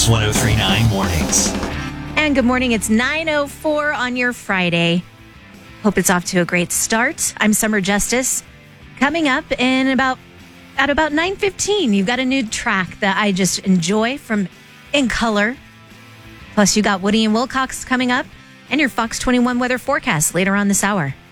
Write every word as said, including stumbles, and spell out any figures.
Kicks one oh three point nine Mornings. And good morning. It's nine oh four on your Friday. Hope it's off to a great start. I'm Summer Justice. Coming up in about at about nine fifteen, you've got a new track that I just enjoy from In Color. Plus, you got Woody and Wilcox coming up and your Fox twenty-one weather forecast later on this hour.